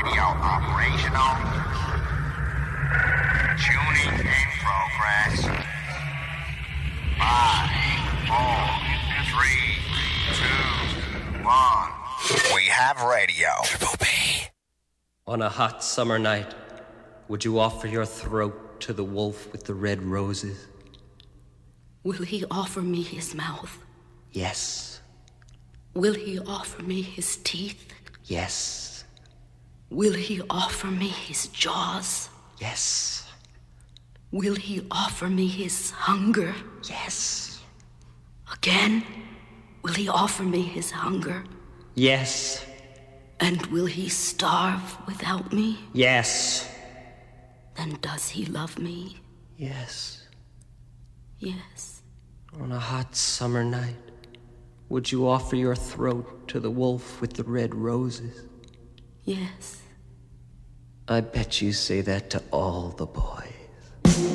radio operational? Tuning in progress. 5, 4, 3, 2, 1. We have radio. Triple B. On a hot summer night, would you offer your throat to the wolf with the red roses? Will he offer me his mouth? Yes. Will he offer me his teeth? Yes. Will he offer me his jaws? Yes. Will he offer me his hunger? Yes. Again? Will he offer me his hunger? Yes. And will he starve without me? Yes. Then does he love me? Yes. Yes. On a hot summer night, would you offer your throat to the wolf with the red roses? Yes. I bet you say that to all the boys.